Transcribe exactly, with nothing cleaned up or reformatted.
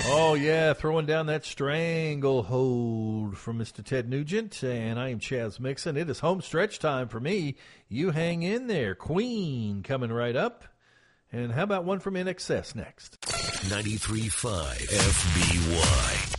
Oh, yeah, throwing down that stranglehold from Mister Ted Nugent, and I am Chaz Mixon. It is home stretch time for me. You hang in there. Queen coming right up. And how about one from N X S next? ninety-three point five F B Y.